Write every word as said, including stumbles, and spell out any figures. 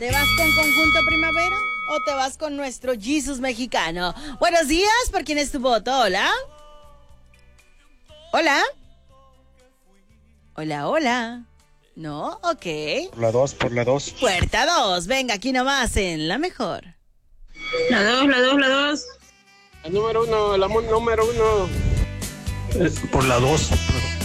¿Te vas con Conjunto Primavera o te vas con nuestro Jesus mexicano? Buenos días, ¿por quién es tu voto? Hola. Hola. Hola, hola. No, ok. Por la dos, por la dos. Puerta dos, venga, aquí nomás en la mejor. La dos, la dos, la dos. El número uno, el amor número uno. Por la dos.